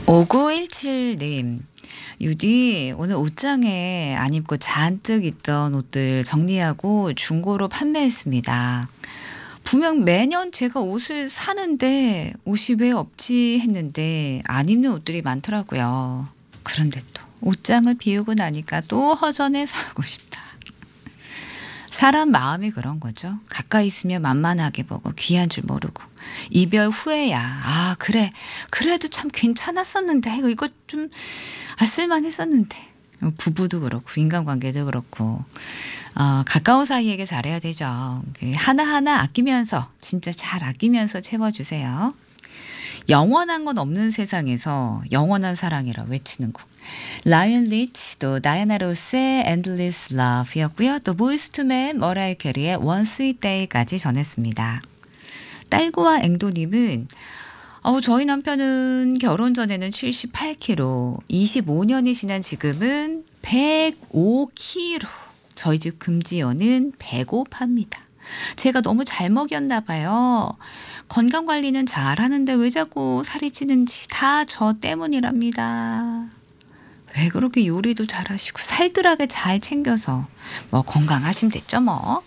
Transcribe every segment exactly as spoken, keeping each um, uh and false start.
오구일칠 님. 유디, 오늘 옷장에 안 입고 잔뜩 있던 옷들 정리하고 중고로 판매했습니다. 분명 매년 제가 옷을 사는데 옷이 왜 없지 했는데 안 입는 옷들이 많더라고요. 그런데 또 옷장을 비우고 나니까 또 허전해 사고 싶다. 사람 마음이 그런 거죠. 가까이 있으면 만만하게 보고 귀한 줄 모르고 이별 후에야 아 그래 그래도 참 괜찮았었는데 이거 이거 좀 아 쓸만했었는데 부부도 그렇고 인간관계도 그렇고 어, 가까운 사이에게 잘해야 되죠. 그 하나하나 아끼면서 진짜 잘 아끼면서 채워주세요. 영원한 건 없는 세상에서 영원한 사랑이라 외치는 곡. 라이언 리치 또 다이아나 로스의 Endless Love였고요. 또 보이스 투 맨 머라이 캐리의 One Sweet Day까지 전했습니다. 딸구와 앵도님은 어, 저희 남편은 결혼 전에는 칠십팔 킬로그램, 이십오 년이 지난 지금은 백오 킬로그램, 저희 집 금지어는 배고팝니다. 제가 너무 잘 먹였나 봐요. 건강관리는 잘하는데 왜 자꾸 살이 찌는지 다 저 때문이랍니다. 왜 그렇게 요리도 잘하시고 살뜰하게 잘 챙겨서 뭐 건강하시면 됐죠 뭐.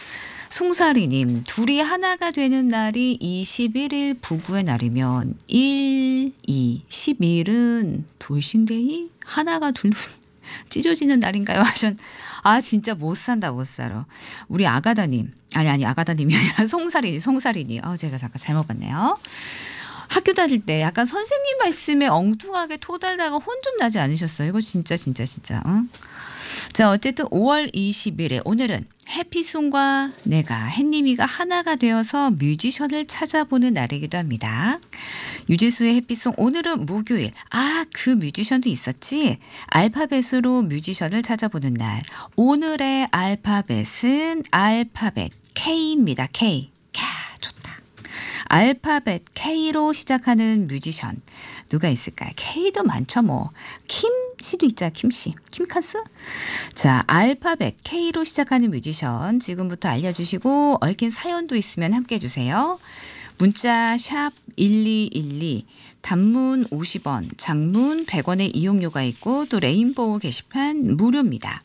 송사리님, 둘이 하나가 되는 날이 이십일 일 부부의 날이면 일, 이, 십일은 돌싱데이? 하나가 둘로 찢어지는 날인가요? 하셨. 아 진짜 못 산다 못 살아. 우리 아가다님, 아니 아니 아가다님이 아니라 송사리 송사리님. 아 제가 잠깐 잘못 봤네요. 학교 다닐 때 약간 선생님 말씀에 엉뚱하게 토달다가 혼 좀 나지 않으셨어요? 이거 진짜 진짜 진짜. 응? 자 어쨌든 오월 이십일일 오늘은 해피송과 내가 햇님이가 하나가 되어서 뮤지션을 찾아보는 날이기도 합니다. 유재수의 해피송 오늘은 목요일. 아, 그 뮤지션도 있었지. 알파벳으로 뮤지션을 찾아보는 날. 오늘의 알파벳은 알파벳 K입니다. K. 캬, 좋다. 알파벳 K로 시작하는 뮤지션 누가 있을까요? K도 많죠 뭐. 김 씨도 있잖아. 김 씨. 김카스? 자, 알파벳 K로 시작하는 뮤지션 지금부터 알려주시고 얽힌 사연도 있으면 함께 해주세요. 문자 샵 일이일이 단문 오십 원, 장문 백 원의 이용료가 있고 또 레인보우 게시판 무료입니다.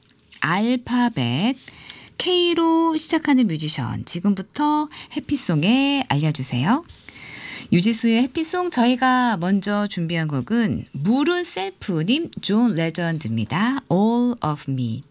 알파벳 K로 시작하는 뮤지션 지금부터 해피송에 알려주세요. 유지수의 해피송 저희가 먼저 준비한 곡은 물은 셀프님 존 레전드입니다. All of me.